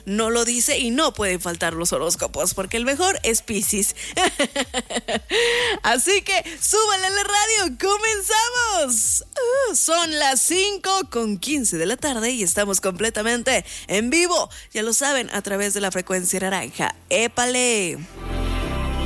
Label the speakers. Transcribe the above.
Speaker 1: no lo dice y no pueden faltar los horóscopos porque el mejor es Piscis. Así que súbale a la radio, comenzamos. Son las 5:15 de la tarde y estamos completamente en vivo, ya lo saben, a través de la frecuencia naranja. ¡Épale!